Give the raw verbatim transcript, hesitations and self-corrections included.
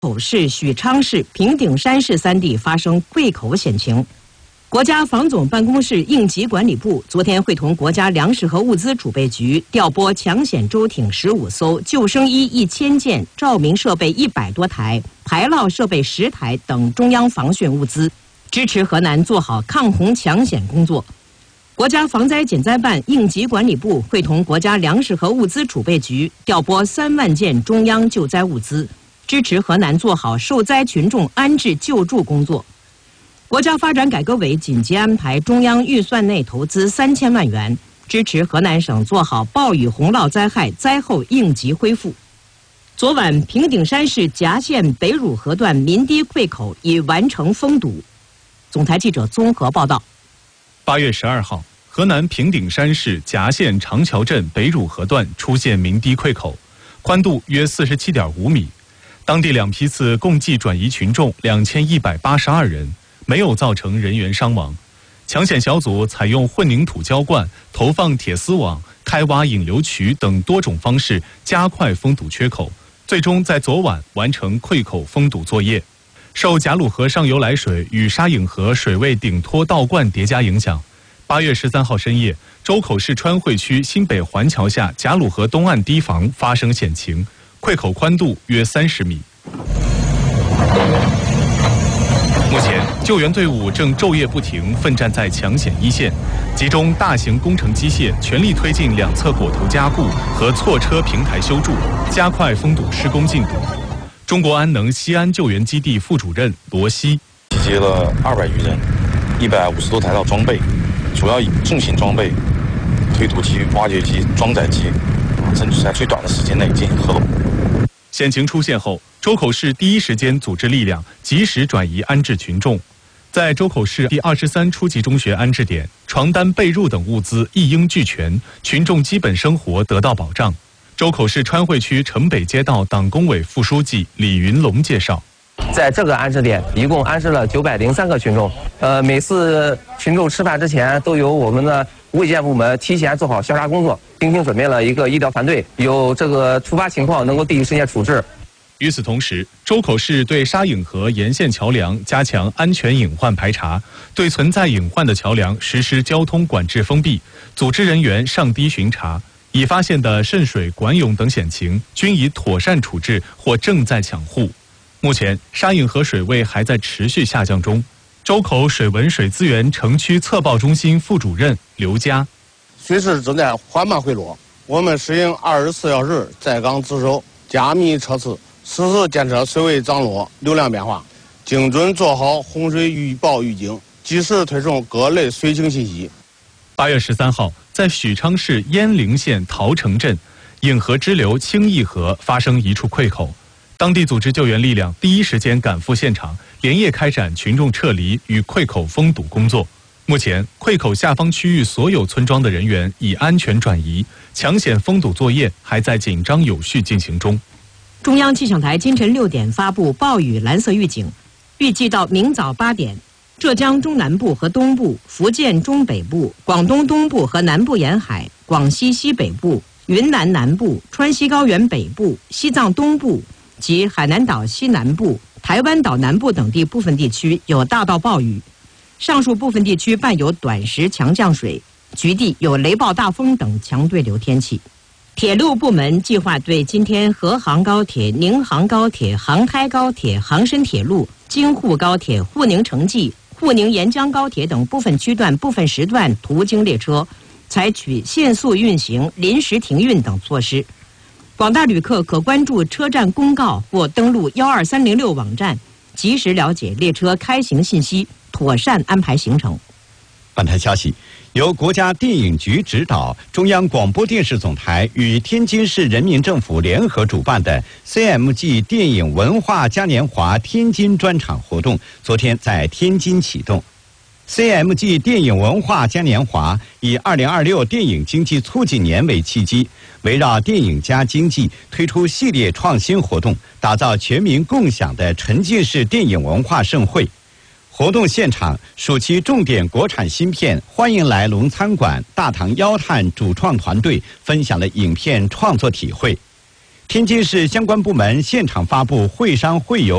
口市、许昌市、平顶山市三地发生溃口险情。国家防总办公室应急管理部昨天会同国家粮食和物资储备局调拨抢险舟艇十五艘、救生衣一千件、照明设备一百多台、排涝设备十台等中央防汛物资，支持河南做好抗洪抢险工作。国家防灾减灾办应急管理部会同国家粮食和物资储备局调拨三万件中央救灾物资，支持河南做好受灾群众安置救助工作。国家发展改革委紧急安排中央预算内投资三千万元，支持河南省做好暴雨洪涝灾害灾后应急恢复。昨晚，平顶山市夹县北汝河段民堤溃口已完成封堵。总台记者综合报道。 八月十二号，河南平顶山市夹县长桥镇北汝河段出现民堤溃口，宽度约四十七点五米。当地两批次共计转移群众两千一百八十二人，没有造成人员伤亡。抢险小组采用混凝土浇灌、投放铁丝网、开挖引流渠等多种方式加快封堵缺口，最终在昨晚完成溃口封堵作业。受贾鲁河上游来水与沙颍河水位顶托倒灌叠加影响，八月十三号深夜，周口市川汇区新北环桥下贾鲁河东岸堤防发生险情，溃口宽度约三十米。目前，救援队伍正昼夜不停奋战在抢险一线，集中大型工程机械全力推进两侧果头加固和错车平台修筑，加快封堵施工进度。中国安能西安救援基地副主任罗西集结了二百余人，一百五十多台套装备，主要以重型装备、推土机、挖掘机、装载机，争取在最短的时间内进行合拢。 险情出现后，周口市第一时间组织力量，及时转移安置群众。在周口市第二十三初级中学安置点，床单、被褥等物资一应俱全，群众基本生活得到保障。周口市川汇区城北街道党工委副书记李云龙介绍， 在这个安置点，一共安置了九百零三个群众。呃，每次群众吃饭之前，都由我们的卫健部门提前做好消杀工作，精心准备了一个医疗团队，有这个突发情况能够第一时间处置。 与此同时，周口市对沙颍河沿线桥梁加强安全隐患排查，对存在隐患的桥梁实施交通管制封闭，组织人员上堤巡查。已发现的渗水、管涌等险情均已妥善处置或正在抢护。目前，沙颍河水位还在持续下降中。周口水文水资源城区测报中心副主任刘佳， 水势正在缓慢回落，我们适应二十四小时在岗值守，加密测试，实时监测水位涨落、流量变化，精准做好洪水预报预警，及时推送各类水情信息。 八月十三号，在许昌市鄢陵县陶城镇，颍河支流清义河发生一处溃口，当地组织救援力量第一时间赶赴现场，连夜开展群众撤离与溃口封堵工作。目前，溃口下方区域所有村庄的人员已安全转移，抢险封堵作业还在紧张有序进行中。 中央气象台今晨六点发布暴雨蓝色预警，预计到明早八点。浙江中南部和东部、福建中北部、广东东部和南部沿海、广西西北部、云南南部、川西高原北部、西藏东部及海南岛西南部、台湾岛南部等地部分地区有大到暴雨，上述部分地区伴有短时强降水，局地有雷暴大风等强对流天气。铁路部门计划对今天河杭高铁、宁杭高铁、杭开高铁、杭深铁路、京沪高铁、沪宁城际、沪宁沿江高铁等部分区段、部分时段途经列车，采取限速运行、临时停运等措施。广大旅客可关注车站公告或登录幺二三零六网站，及时了解列车开行信息，妥善安排行程。 本台消息，由国家电影局指导，中央广播电视总台与天津市人民政府联合主办的 C M G 电影文化嘉年华天津专场活动，昨天在天津启动。C M G 电影文化嘉年华以二零二六电影经济促进年为契机，围绕电影加经济推出系列创新活动，打造全民共享的沉浸式电影文化盛会。活动现场，暑期重点国产新片《欢迎来龙餐馆》大唐妖探主创团队分享了影片创作体会。 天津市相关部门现场发布会商会游